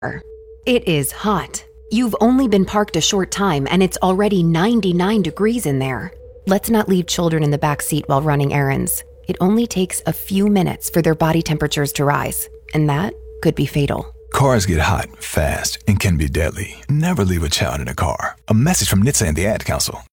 It is hot. You've only been parked a short time and it's already 99 degrees in there. Let's not leave children in the back seat while running errands. It only takes a few minutes for their body temperatures to rise, and that could be fatal. Cars get hot, fast, and can be deadly. Never leave a child in a car. A message from NHTSA and the Ad Council.